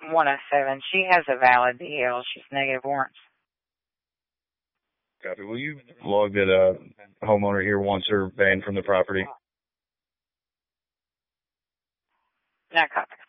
107. She has a valid DL. She's negative warrants. Copy. Will you log that a homeowner here wants her banned from the property? Yeah, copy.